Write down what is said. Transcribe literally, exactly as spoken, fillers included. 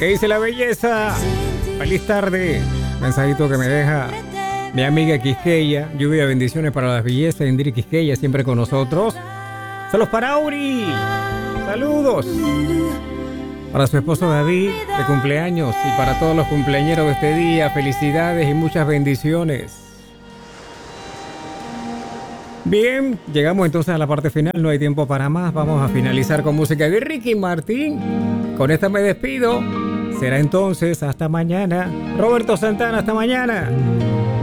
¿Qué dice la belleza? Feliz tarde. Mensajito que me deja mi amiga Quisqueya. Lluvia de bendiciones para las bellezas. Indri Quisqueya siempre con nosotros. Saludos para Auri. Saludos. Para su esposo David de cumpleaños y para todos los cumpleañeros de este día. Felicidades y muchas bendiciones. Bien, llegamos entonces a la parte final. No hay tiempo para más. Vamos a finalizar con música de Ricky Martin. Con esta me despido. Será entonces hasta mañana. Roberto Santana, hasta mañana.